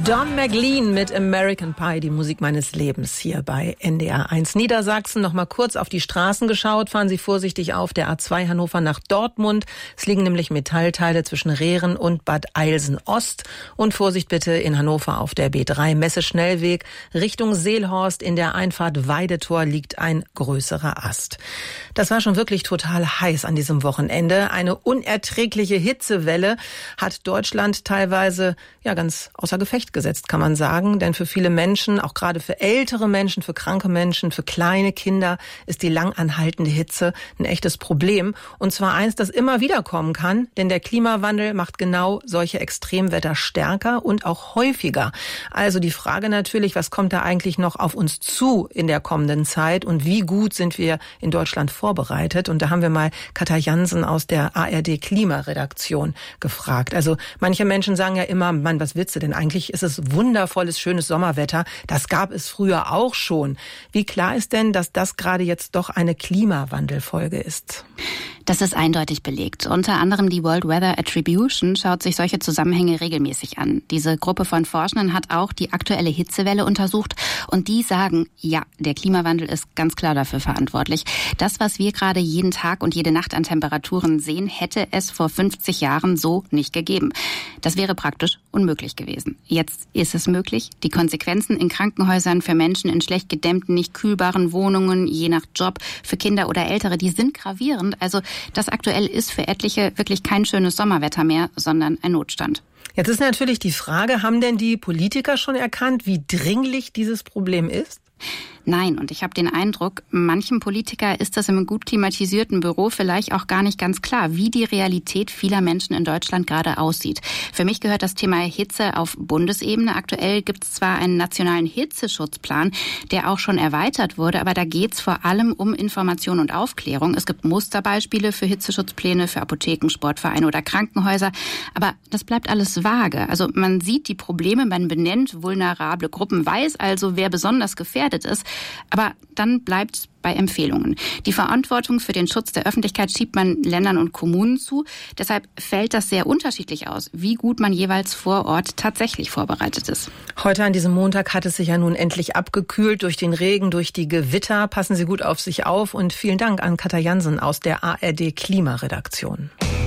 Don McLean mit American Pie, die Musik meines Lebens hier bei NDR 1 Niedersachsen. Noch mal kurz auf die Straßen geschaut. Fahren Sie vorsichtig auf der A2 Hannover nach Dortmund. Es liegen nämlich Metallteile zwischen Rehren und Bad Eilsen Ost. Und Vorsicht bitte in Hannover auf der B3 Messe-Schnellweg Richtung Seelhorst. In der Einfahrt Weidetor liegt ein größerer Ast. Das war schon wirklich total heiß an diesem Wochenende. Eine unerträgliche Hitzewelle hat Deutschland teilweise ganz außer Gefecht gesetzt, kann man sagen. Denn für viele Menschen, auch gerade für ältere Menschen, für kranke Menschen, für kleine Kinder, ist die langanhaltende Hitze ein echtes Problem. Und zwar eins, das immer wieder kommen kann, denn der Klimawandel macht genau solche Extremwetter stärker und auch häufiger. Also die Frage natürlich, was kommt da eigentlich noch auf uns zu in der kommenden Zeit und wie gut sind wir in Deutschland vorbereitet? Und da haben wir mal Katja Jansen aus der ARD Klimaredaktion gefragt. Also manche Menschen sagen ja immer, Mann, was willst du denn? Eigentlich ist es wundervolles, schönes Sommerwetter. Das gab es früher auch schon. Wie klar ist denn, dass das gerade jetzt doch eine Klimawandelfolge ist? Das ist eindeutig belegt. Unter anderem die World Weather Attribution schaut sich solche Zusammenhänge regelmäßig an. Diese Gruppe von Forschenden hat auch die aktuelle Hitzewelle untersucht und die sagen, ja, der Klimawandel ist ganz klar dafür verantwortlich. Das, was wir gerade jeden Tag und jede Nacht an Temperaturen sehen, hätte es vor 50 Jahren so nicht gegeben. Das wäre praktisch unmöglich gewesen. Jetzt ist es möglich. Die Konsequenzen in Krankenhäusern für Menschen in schlecht gedämmten, nicht kühlbaren Wohnungen, je nach Job, für Kinder oder Ältere, die sind gravierend. Also das aktuell ist für etliche wirklich kein schönes Sommerwetter mehr, sondern ein Notstand. Jetzt ist natürlich die Frage, haben denn die Politiker schon erkannt, wie dringlich dieses Problem ist? Nein, und ich habe den Eindruck, manchem Politiker ist das im gut klimatisierten Büro vielleicht auch gar nicht ganz klar, wie die Realität vieler Menschen in Deutschland gerade aussieht. Für mich gehört das Thema Hitze auf Bundesebene. Aktuell gibt es zwar einen nationalen Hitzeschutzplan, der auch schon erweitert wurde, aber da geht es vor allem um Information und Aufklärung. Es gibt Musterbeispiele für Hitzeschutzpläne für Apotheken, Sportvereine oder Krankenhäuser, aber das bleibt alles vage. Also man sieht die Probleme, man benennt vulnerable Gruppen, weiß also, wer besonders gefährdet ist. Aber dann bleibt es bei Empfehlungen. Die Verantwortung für den Schutz der Öffentlichkeit schiebt man Ländern und Kommunen zu. Deshalb fällt das sehr unterschiedlich aus, wie gut man jeweils vor Ort tatsächlich vorbereitet ist. Heute an diesem Montag hat es sich ja nun endlich abgekühlt durch den Regen, durch die Gewitter. Passen Sie gut auf sich auf und vielen Dank an Katja Jansen aus der ARD Klimaredaktion.